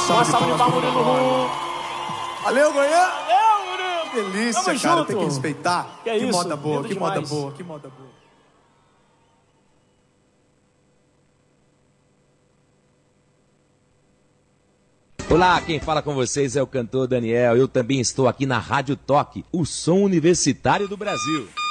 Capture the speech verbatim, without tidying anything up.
salva de palmas pro Murilo. Valeu, Goiânia! Valeu, Murilo! Que delícia, Tamo cara, junto. tem que respeitar. Que, é que isso? moda boa, Lindo que demais. moda boa, que moda boa. Olá, quem fala com vocês é o cantor Daniel. Eu também estou aqui na Rádio Toque, o som universitário do Brasil.